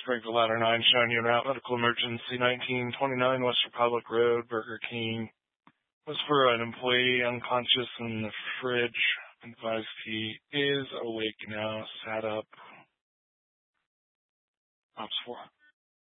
Springfield Ladder 9 showing you route. Medical emergency 1929 West Republic Road, Burger King. Was for an employee unconscious in the fridge. Advised he is awake now. Sat up. Ops 4.